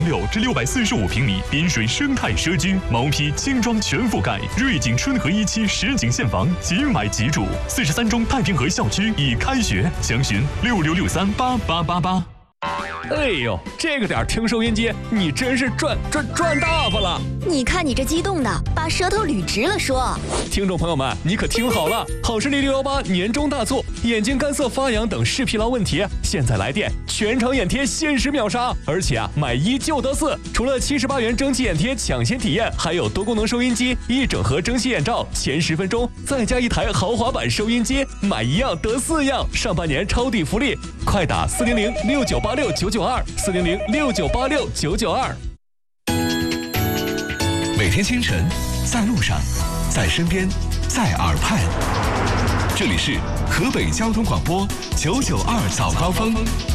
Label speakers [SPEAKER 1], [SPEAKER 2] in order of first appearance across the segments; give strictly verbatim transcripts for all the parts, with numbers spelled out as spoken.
[SPEAKER 1] 六至六百四十五平米滨水生态奢居，毛坯轻装全覆盖，瑞景春和一期实景现房，即买即住。四十三中太平河校区已开学，详询六六六三八八八八。
[SPEAKER 2] 哎呦，这个点听收音机，你真是赚赚赚大发了！
[SPEAKER 3] 你看你这激动的，把舌头捋直了说。
[SPEAKER 2] 听众朋友们，你可听好了，好视力六一八年终大促，眼睛干涩发痒等视疲劳问题，现在来电全场眼贴限时秒杀，而且啊，买一就得四。除了七十八元蒸汽眼贴抢先体验，还有多功能收音机、一整盒蒸汽眼罩，前十分钟再加一台豪华版收音机，买一样得四样，上半年抄底福利，快打四零零六九八六九九二四零零六九八六九九二。
[SPEAKER 4] 每天清晨，在路上，在身边，在耳畔，这里是河北交通广播九九二早高峰。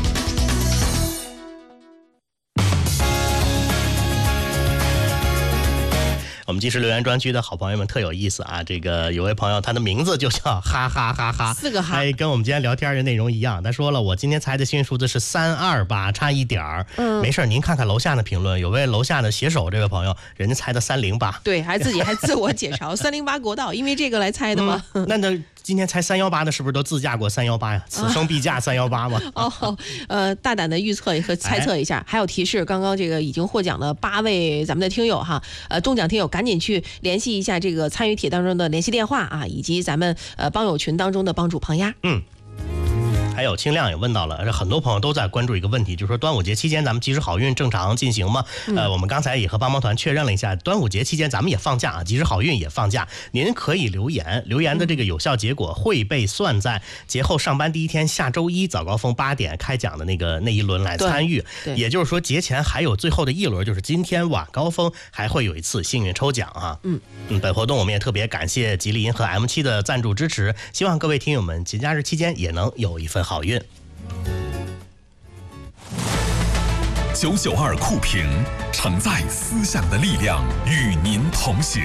[SPEAKER 5] 我们即时留言专区的好朋友们特有意思啊！这个有位朋友，他的名字就叫哈哈哈哈，
[SPEAKER 6] 四个哈，
[SPEAKER 5] 哎，跟我们今天聊天的内容一样。他说了，我今天猜的幸运数字是三二八，差一点儿。嗯，没事，您看看楼下的评论，有位楼下的写手这位朋友，人家猜的三零八，
[SPEAKER 6] 对，还自己还自我介绍三零八国道，因为这个来猜的吗？
[SPEAKER 5] 嗯、那那今天猜三幺八的，是不是都自驾过三幺八呀？此生必驾三幺八嘛。
[SPEAKER 6] 哦，呃，大胆的预测和猜测一下，哎、还有提示，刚刚这个已经获奖的八位咱们的听友哈，呃，中奖听友赶紧去联系一下这个参与帖当中的联系电话啊，以及咱们呃帮友群当中的帮主朋友。
[SPEAKER 5] 嗯。还有清亮也问到了，很多朋友都在关注一个问题，就是说端午节期间咱们及时好运正常进行吗？嗯、呃，我们刚才也和帮帮团确认了一下，端午节期间咱们也放假啊，及时好运也放假。您可以留言，留言的这个有效结果会被算在节后上班第一天下周一早高峰八点开奖的那个那一轮来参与。也就是说，节前还有最后的一轮，就是今天晚高峰还会有一次幸运抽奖啊。嗯嗯，本活动我们也特别感谢吉利银河 M 七 的赞助支持，希望各位听友们节假日期间也能有一份好运。
[SPEAKER 4] 九九二酷评，承载思想的力量，与您同行。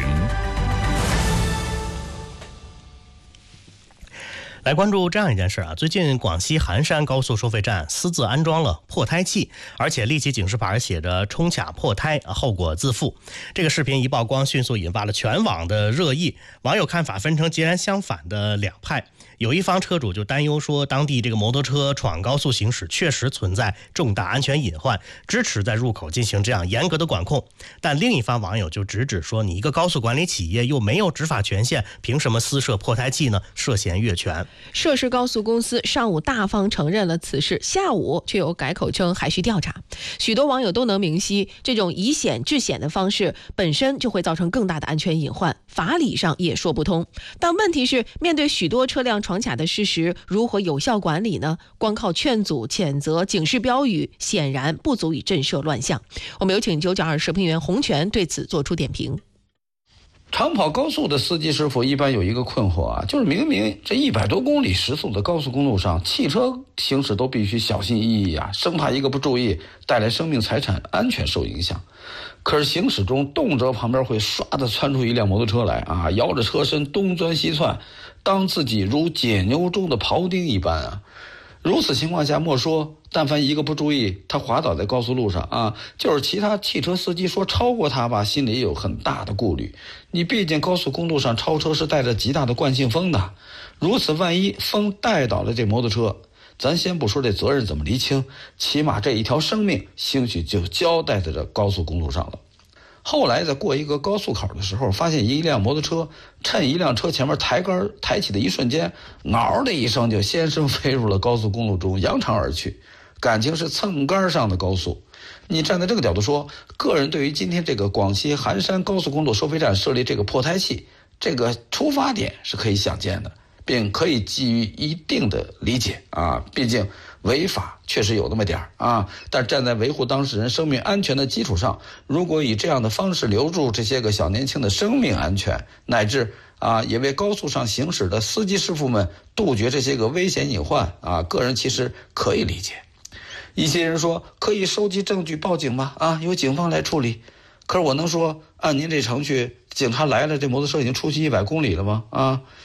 [SPEAKER 5] 来关注这样一件事啊，最近广西含山高速收费站私自安装了破胎器，而且立即警示牌写着冲卡破胎，后果自负。这个视频一曝光，迅速引发了全网的热议，网友看法分成截然相反的两派。有一方车主就担忧说，当地这个摩托车闯高速行驶确实存在重大安全隐患，支持在入口进行这样严格的管控。但另一方网友就直指说，你一个高速管理企业又没有执法权限，凭什么私设破胎器呢？涉嫌越权。
[SPEAKER 6] 涉事高速公司上午大方承认了此事，下午却又改口称还需调查。许多网友都能明晰，这种以险治险的方式本身就会造成更大的安全隐患，法理上也说不通。但问题是，面对许多车辆闯卡的事实，如何有效管理呢？光靠劝阻、谴责、警示标语显然不足以震慑乱象。我们有请九九二视频员洪泉对此做出点评。
[SPEAKER 7] 长跑高速的司机师傅一般有一个困惑啊，就是明明这一百多公里时速的高速公路上，汽车行驶都必须小心翼翼啊，生怕一个不注意带来生命财产安全受影响。可是行驶中动辄旁边会唰的窜出一辆摩托车来啊，摇着车身东钻西窜，当自己如解牛中的庖丁一般啊。如此情况下，莫说但凡一个不注意，他滑倒在高速路上啊，就是其他汽车司机说超过他吧，心里也有很大的顾虑。你毕竟高速公路上超车是带着极大的惯性风的，如此万一风带倒了这摩托车，咱先不说这责任怎么厘清，起码这一条生命兴许就交代在这高速公路上了。后来在过一个高速口的时候，发现一辆摩托车趁一辆车前面抬杆抬起的一瞬间，嗷的一声就先身飞入了高速公路中，扬长而去。感情是蹭杆上的高速。你站在这个角度说，个人对于今天这个广西含山高速公路收费站设立这个破胎器，这个出发点是可以想见的，并可以基于一定的理解啊，毕竟违法确实有那么点啊，但站在维护当事人生命安全的基础上，如果以这样的方式留住这些个小年轻的生命安全，乃至啊也为高速上行驶的司机师傅们杜绝这些个危险隐患啊，个人其实可以理解。一些人说可以收集证据报警吗？啊，由警方来处理。可是我能说按您这程序，警察来了，这摩托车已经出去一百公里了吗？啊，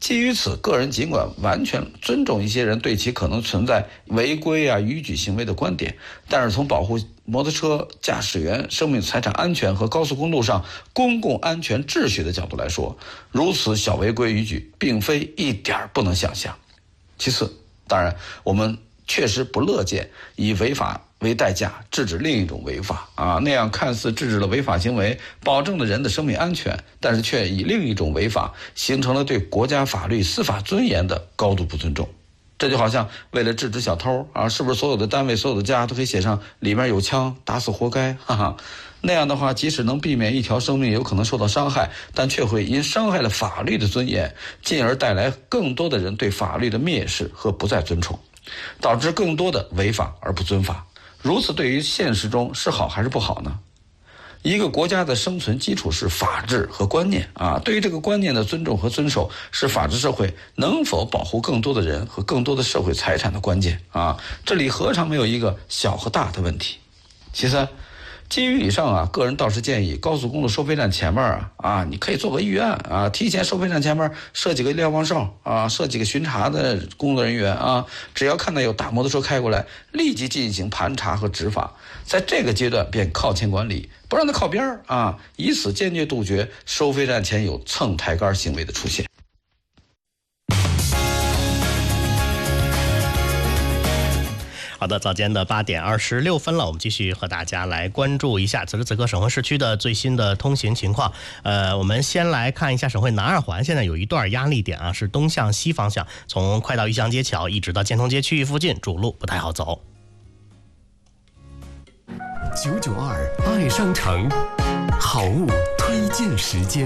[SPEAKER 7] 基于此，个人尽管完全尊重一些人对其可能存在违规啊、逾矩行为的观点，但是从保护摩托车驾驶员生命财产安全和高速公路上公共安全秩序的角度来说，如此小违规逾矩并非一点不能想象。其次，当然我们确实不乐见以违法为代价制止另一种违法啊，那样看似制止了违法行为，保证了人的生命安全，但是却以另一种违法形成了对国家法律司法尊严的高度不尊重。这就好像为了制止小偷啊，是不是所有的单位所有的家都可以写上里面有枪，打死活该，哈哈。那样的话，即使能避免一条生命有可能受到伤害，但却会因伤害了法律的尊严，进而带来更多的人对法律的蔑视和不再尊崇，导致更多的违法而不遵法。如此对于现实中是好还是不好呢？一个国家的生存基础是法治和观念啊，对于这个观念的尊重和遵守是法治社会能否保护更多的人和更多的社会财产的关键啊，这里何尝没有一个小和大的问题。其三，基于以上啊，个人倒是建议高速公路收费站前面啊啊，你可以做个预案啊，提前收费站前面设几个瞭望哨啊，设几个巡查的工作人员啊，只要看到有大摩托车开过来，立即进行盘查和执法，在这个阶段便靠前管理，不让他靠边啊，以此坚决杜绝收费站前有蹭台杆行为的出现。
[SPEAKER 5] 好的，早间的八点二十六分了，我们继续和大家来关注一下此时此刻省会市区的最新的通行情况。呃，我们先来看一下省会南二环，现在有一段压力点啊，是东向西方向，从快到玉祥街桥一直到建通街区域附近，主路不太好走。
[SPEAKER 4] 九九二爱商城，好物推荐时间。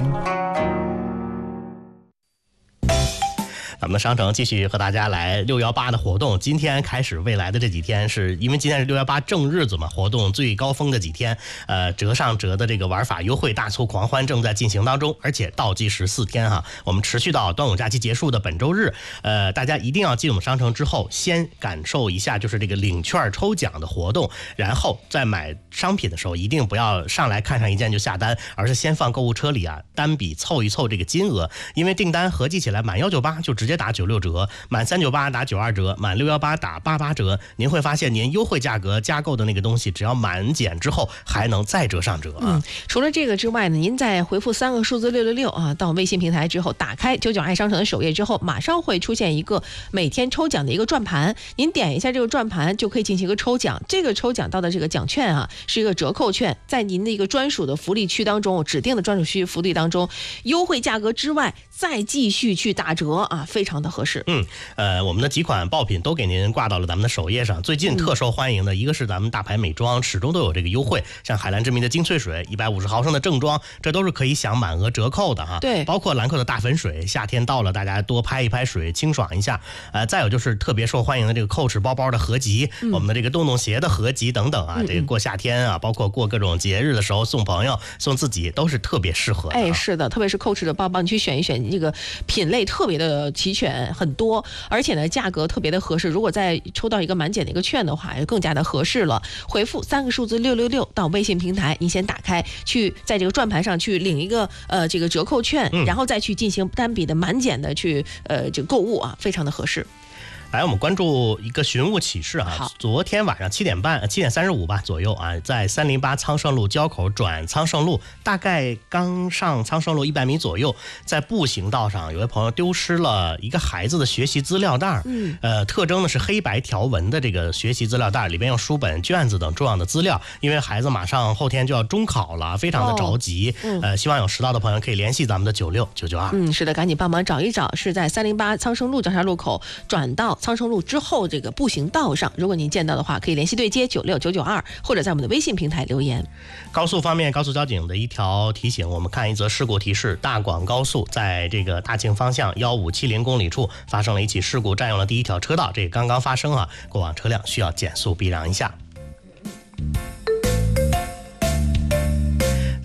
[SPEAKER 5] 咱们的商城继续和大家来六一八的活动，今天开始未来的这几天，是因为今天是六一八正日子嘛，活动最高峰的几天，呃，折上折的这个玩法优惠大促狂欢正在进行当中，而且倒计时四天哈，我们持续到端午假期结束的本周日，呃，大家一定要进我们商城之后，先感受一下就是这个领券抽奖的活动，然后在买商品的时候一定不要上来看上一件就下单，而是先放购物车里啊，单笔凑一凑这个金额，因为订单合计起来满一九八就直接打九六折，满三九八打九二折，满六一八打八八折，您会发现您优惠价格加购的那个东西，只要满减之后还能再折上折啊。
[SPEAKER 6] 嗯，除了这个之外呢，您在回复三个数字六六六啊，到微信平台之后，打开九九爱商城的首页之后，马上会出现一个每天抽奖的一个转盘，您点一下这个转盘就可以进行一个抽奖。这个抽奖到的这个奖券啊，是一个折扣券，在您的一个专属的福利区当中，指定的专属区福利当中，优惠价格之外再继续去打折啊，非常的合适。
[SPEAKER 5] 嗯，呃，我们的几款爆品都给您挂到了咱们的首页上。最近特受欢迎的、嗯、一个是咱们大牌美妆，始终都有这个优惠，像海蓝之谜的精粹水一百五十毫升的正装，这都是可以享满额折扣的哈。
[SPEAKER 6] 对，
[SPEAKER 5] 包括兰蔻的大粉水，夏天到了，大家多拍一拍水，清爽一下。呃，再有就是特别受欢迎的这个Coach包包的合集、嗯，我们的这个洞洞鞋的合集等等啊，嗯嗯这个过夏天啊，包括过各种节日的时候送朋友、送自己都是特别适合的、啊。
[SPEAKER 6] 哎，是的，特别是Coach的包包，你去选一选，这个品类特别的齐全，很多，而且呢价格特别的合适。如果再抽到一个满减的一个券的话，就更加的合适了。回复三个数字六六六到微信平台，你先打开去，在这个转盘上去领一个呃这个折扣券、嗯，然后再去进行单笔的满减的去呃这个购物啊，非常的合适。
[SPEAKER 5] 来，我们关注一个寻物启事啊！昨天晚上七点半、七点三十五吧左右啊，在三零八苍圣路交口转苍圣路，大概刚上苍圣路一百米左右，在步行道上，有位朋友丢失了一个孩子的学习资料袋。嗯，呃，特征呢是黑白条纹的这个学习资料袋，里边有书本、卷子等重要的资料。因为孩子马上后天就要中考了，非常的着急。哦嗯、呃，希望有识到的朋友可以联系咱们的九六九九二。
[SPEAKER 6] 嗯，是的，赶紧帮忙找一找，是在三零八苍圣路交叉路口转到苍圣路之后这个步行道上，如果您见到的话，可以联系对接九六九九二，或者在我们的微信平台留言。
[SPEAKER 5] 高速方面，高速交警的一条提醒，我们看一则事故提示：大广高速在这个大庆方向一五七零公里处发生了一起事故，占用了第一条车道，这也刚刚发生啊，过往车辆需要减速避让一下。再来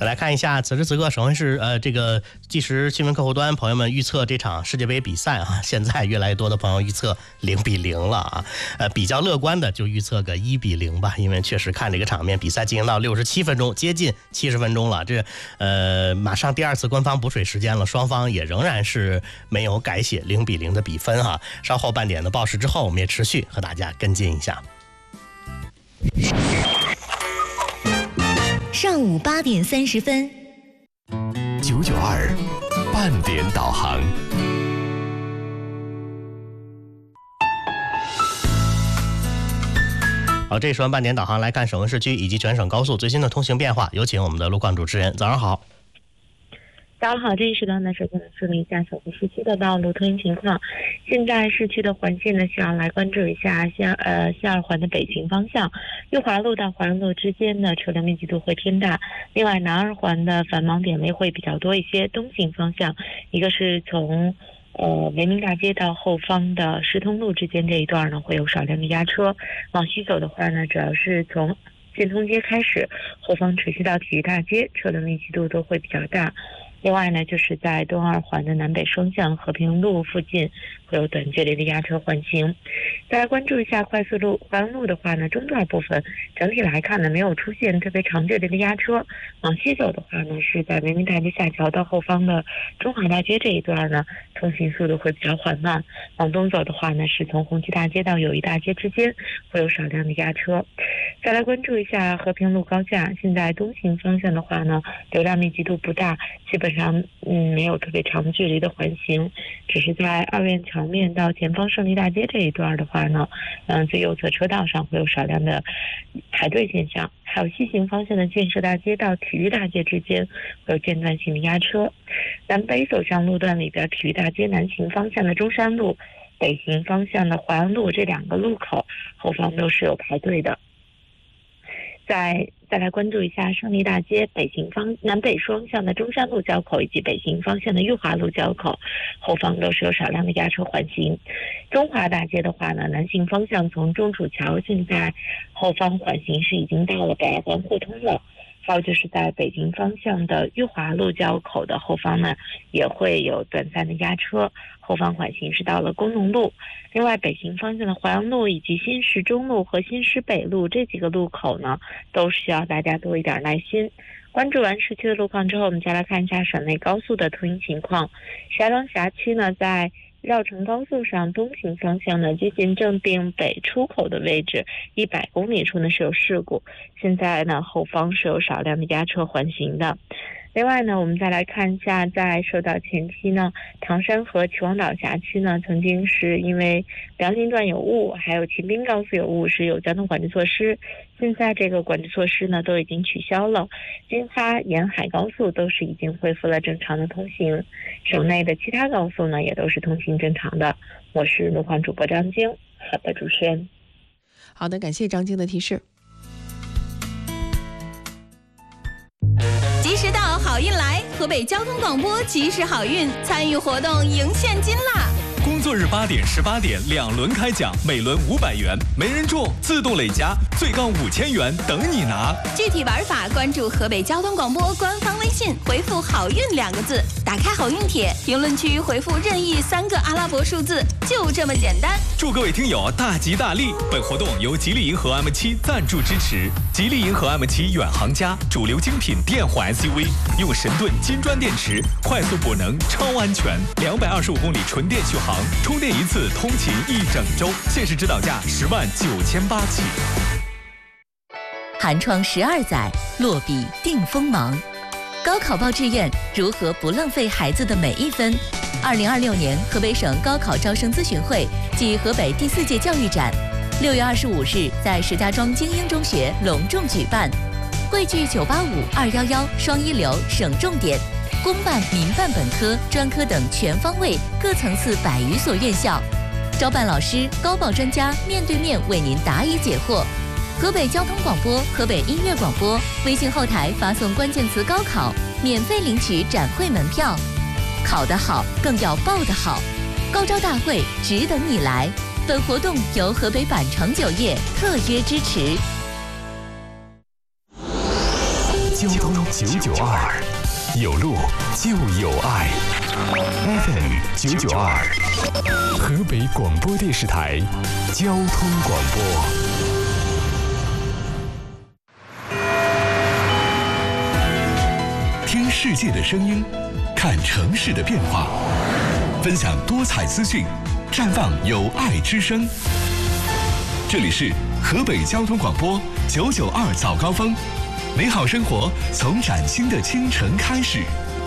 [SPEAKER 5] 来看一下此时此刻省会市呃这个即时新闻客户端朋友们预测这场世界杯比赛啊，现在越来越多的朋友预测零比零了啊，呃比较乐观的就预测个一比零吧，因为确实看这个场面，比赛进行到六十七分钟，接近七十分钟了，这呃马上第二次官方补水时间了，双方也仍然是没有改写零比零的比分哈。稍后半点的报时之后，我们也持续和大家跟进一下。
[SPEAKER 8] 上午八点三十分，
[SPEAKER 4] 九九二半点导航。
[SPEAKER 5] 好，这时段半点导航来看省会市区以及全省高速最新的通行变化，有请我们的路况主持人。早上好。
[SPEAKER 9] 早上好，这一时段呢，首先来说明一下省会市区的道路通行情况。现在市区的环线呢，需要来关注一下西二呃西二环的北行方向，裕华路到华润路之间的车辆密集度会偏大。另外，南二环的繁忙点位会比较多一些，东行方向，一个是从呃维明大街到后方的市通路之间这一段呢，会有少量的压车。往西走的话呢，主要是从建通街开始，后方持续到体育大街，车的密集度都会比较大。另外呢，就是在东二环的南北双向和平路附近会有短距离的压车缓行。再来关注一下快速路华润路的话呢，中段部分整体来看呢，没有出现特别长距离的压车。往西走的话呢，是在维明大街下桥到后方的中华大街这一段呢，通行速度会比较缓慢。往东走的话呢，是从红旗大街到友谊大街之间会有少量的压车。再来关注一下和平路高架，现在东行方向的话呢，流量密集度不大，基本上嗯没有特别长距离的环行，只是在二院桥面到前方胜利大街这一段的话呢，嗯最右侧车道上会有少量的排队现象，还有西行方向的建设大街到体育大街之间会有间断性的压车。南北走向路段里边，体育大街南行方向的中山路、北行方向的淮安路这两个路口后方都是有排队的。再再来关注一下胜利大街北行方南北双向的中山路交口以及北行方向的裕华路交口后方都是有少量的压车缓行。中华大街的话呢，南行方向从中楚桥现在后方缓行是已经到了北二环互通了。还有就是在北京方向的裕华路交口的后方呢，也会有短暂的压车，后方缓行是到了工农路。另外，北行方向的淮安路以及新市中路和新市北路这几个路口呢，都需要大家多一点耐心。关注完市区的路况之后，我们再来看一下省内高速的通行情况。石家庄辖区呢，在绕城高速上东行方向呢，接近正定北出口的位置一百公里处呢是有事故，现在呢后方是有少量的压车缓行的。另外呢，我们再来看一下，在受到前期呢，唐山和秦皇岛辖区呢，曾经是因为辽宁段有雾，还有秦滨高速有雾，是有交通管制措施。现在这个管制措施呢，都已经取消了，京哈沿海高速都是已经恢复了正常的通行，省内的其他高速呢，也都是通行正常的。我是路况主播张晶，好的，主持人。
[SPEAKER 6] 好的，感谢张晶的提示。
[SPEAKER 10] 及时到，好运来！河北交通广播及时好运，参与活动赢现金啦！
[SPEAKER 2] 工作日八点、十八点两轮开奖，每轮五百元，没人中自动累加，最高五千元等你拿。
[SPEAKER 10] 具体玩法关注河北交通广播官方微信，回复“好运”两个字，打开好运帖，评论区回复任意三个阿拉伯数字，就这么简单。
[SPEAKER 2] 祝各位听友大吉大利！本活动由吉利银河 M 七赞助支持。吉利银河 M 七远航家，主流精品电混 S U V， 用神盾金砖电池，快速补能，超安全，两百二十五公里纯电续航。充电一次通勤一整周，限时指导价十万九千八起。
[SPEAKER 8] 寒窗十二载，落笔定锋芒。高考报志愿，如何不浪费孩子的每一分？二零二六年河北省高考招生咨询会暨河北第四届教育展，六月二十五日在石家庄精英中学隆重举办，汇聚九八五、二幺幺、双一流、省重点、公办、民办本科、专科等全方位各层次百余所院校，招办老师、高报专家面对面为您答疑解惑。河北交通广播、河北音乐广播微信后台发送关键词“高考”，免费领取展会门票。考得好，更要报得好，高招大会只等你来。本活动由河北百城酒业特约支持。
[SPEAKER 4] 交通九九二，有路就有爱。F M 九九二，河北广播电视台交通广播。听世界的声音，看城市的变化，分享多彩资讯，绽放有爱之声。这里是河北交通广播九九二早高峰，美好生活从崭新的清晨开始。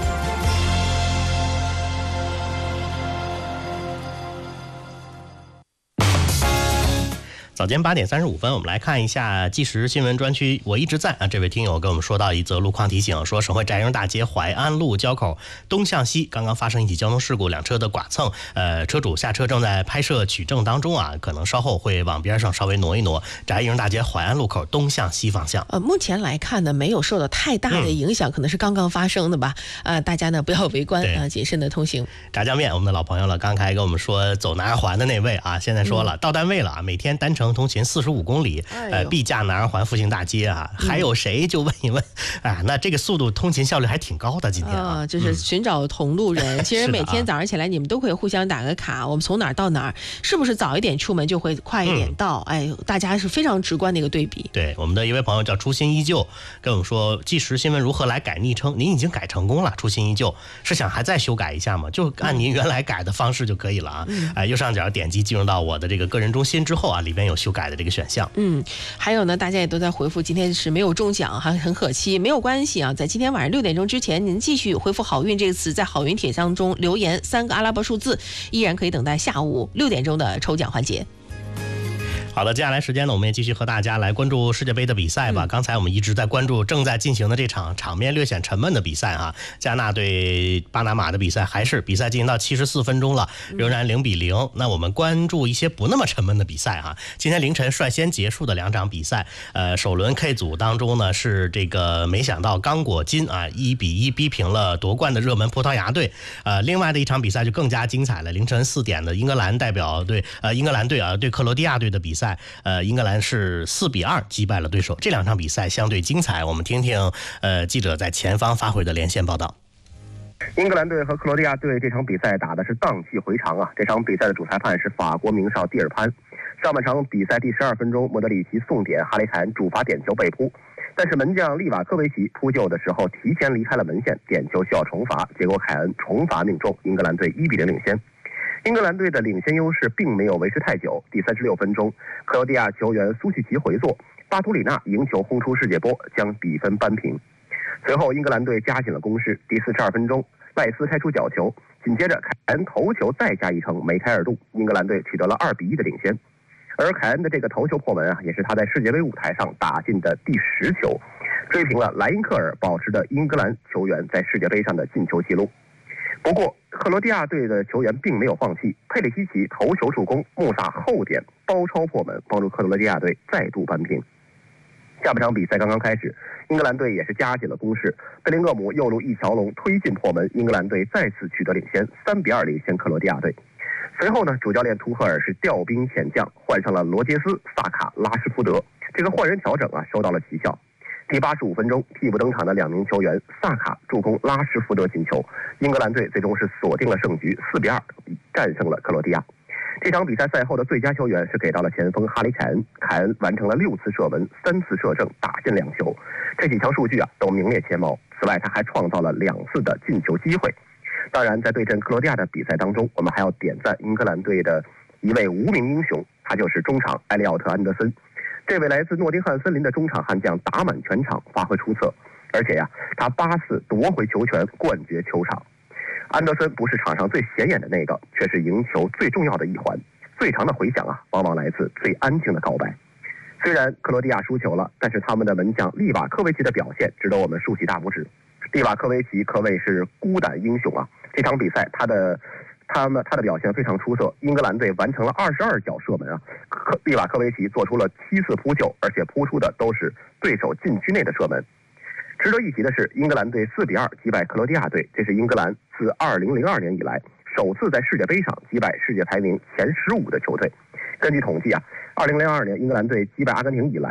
[SPEAKER 5] 早间八点三十五分，我们来看一下即时新闻专区。我一直在啊，这位听友跟我们说到一则路况提醒，说省会翟营大街淮安路交口东向西刚刚发生一起交通事故，两车的剐蹭，呃，车主下车正在拍摄取证当中啊，可能稍后会往边上稍微挪一挪。翟营大街淮安路口东向西方向，
[SPEAKER 6] 呃，目前来看呢，没有受到太大的影响，嗯、可能是刚刚发生的吧。呃，大家呢不要围观啊，谨慎的通行。
[SPEAKER 5] 炸酱面，我们的老朋友了，刚才跟我们说走南二环的那位啊，现在说了、嗯、到单位了啊，每天单程通勤四十五公里，呃，必驾南二环复兴大街啊，还有谁就问一问，啊、嗯，那这个速度通勤效率还挺高的，今天啊，
[SPEAKER 6] 呃、就是寻找同路人。嗯、其实每天早上起来，你们都可以互相打个卡，我们从哪儿到哪儿，是不是早一点出门就会快一点到？嗯、哎，大家是非常直观的一个对比。
[SPEAKER 5] 对，我们的一位朋友叫初心依旧，跟我们说，即时新闻如何来改昵称？您已经改成功了，初心依旧是想还再修改一下吗？就按您原来改的方式就可以了啊。嗯、哎，右上角点击进入到我的这个个人中心之后啊，里边有修改的这个选项。
[SPEAKER 6] 嗯，还有呢，大家也都在回复，今天是没有中奖，还很可惜，没有关系啊，在今天晚上六点钟之前，您继续回复好运这个词，在好运帖当中留言三个阿拉伯数字，依然可以等待下午六点钟的抽奖环节。
[SPEAKER 5] 好的，接下来时间呢，我们也继续和大家来关注世界杯的比赛吧。嗯、刚才我们一直在关注正在进行的这场场面略显沉闷的比赛啊，加纳对巴拿马的比赛，还是比赛进行到七十四分钟了，仍然零比零。嗯、那我们关注一些不那么沉闷的比赛哈。今天凌晨率先结束的两场比赛，呃，首轮 K 组当中呢，是这个没想到刚果金啊一比一逼平了夺冠的热门葡萄牙队。呃，另外的一场比赛就更加精彩了，凌晨四点的英格兰代表队，呃，英格兰队啊对克罗地亚队的比赛。呃，英格兰是四比二击败了对手，这两场比赛相对精彩。我们听听呃记者在前方发回的连线报道。
[SPEAKER 11] 英格兰队和克罗地亚队这场比赛打的是荡气回肠啊！这场比赛的主裁判是法国名哨蒂尔潘。上半场比赛第十二分钟，莫德里奇送点，哈里凯恩主罚点球被扑，但是门将利瓦科维奇扑救的时候提前离开了门线，点球需要重罚，结果凯恩重罚命中，英格兰队一比零领先。英格兰队的领先优势并没有维持太久，第三十六分钟，克罗地亚球员苏契奇回做，巴图里纳迎球轰出世界波，将比分扳平。随后英格兰队加紧了攻势，第四十二分钟，赖斯开出角球，紧接着凯恩头球再加一城，梅开二度，英格兰队取得了二比一的领先。而凯恩的这个头球破门啊，也是他在世界杯舞台上打进的第十球，追平了莱因克尔保持的英格兰球员在世界杯上的进球记录。不过克罗地亚队的球员并没有放弃，佩里西奇头球助攻，穆萨后点包抄破门，帮助克罗地亚队再度扳平。下半场比赛刚刚开始，英格兰队也是加紧了攻势，贝林厄姆右路一条龙推进破门，英格兰队再次取得领先，三比二领先克罗地亚队。随后呢，主教练图赫尔是调兵遣将，换上了罗杰斯、萨卡、拉什福德，这个换人调整啊收到了奇效。第八十五分钟，替补登场的两名球员萨卡助攻拉什福德进球，英格兰队最终是锁定了胜局，四比二战胜了克罗地亚。这场比赛赛后的最佳球员是给到了前锋哈里凯恩，凯恩完成了六次射门，三次射正，打进两球，这几项数据啊都名列前茅。此外，他还创造了两次的进球机会。当然，在对阵克罗地亚的比赛当中，我们还要点赞英格兰队的一位无名英雄，他就是中场埃利奥特·安德森。这位来自诺丁汉森林的中场悍将打满全场，发挥出色，而且呀、啊，他八次夺回球权，冠绝球场。安德森不是场上最显眼的那个，却是赢球最重要的一环。最长的回响啊，往往来自最安静的告白。虽然克罗地亚输球了，但是他们的门将利瓦科维奇的表现值得我们竖起大拇指。利瓦科维奇可谓是孤胆英雄啊！这场比赛他的。他们他的表现非常出色，英格兰队完成了二十二脚射门啊，科利瓦科维奇做出了七次扑救，而且扑出的都是对手禁区内的射门。值得一提的是，英格兰队四比二击败克罗地亚队，这是英格兰自二零零二年以来首次在世界杯上击败世界排名前十五的球队。根据统计啊，二零零二年英格兰队击败阿根廷以来，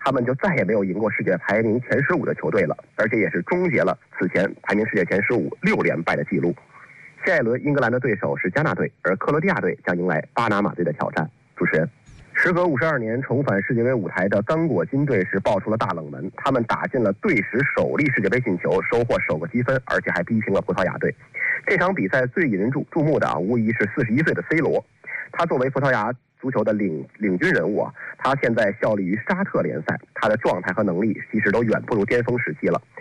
[SPEAKER 11] 他们就再也没有赢过世界排名前十五的球队了，而且也是终结了此前排名世界前十五六连败的记录。下一轮英格兰的对手是加纳队，而克罗地亚队将迎来巴拿马队的挑战。主持人，时隔五十二年重返世界杯舞台的刚果金队是爆出了大冷门，他们打进了队史首粒世界杯进球，收获首个积分，而且还逼平了葡萄牙队。这场比赛最引人注注目的啊，无疑是四十一岁的 C 罗。他作为葡萄牙足球的领领军人物啊，他现在效力于沙特联赛，他的状态和能力其实都远不如巅峰时期了。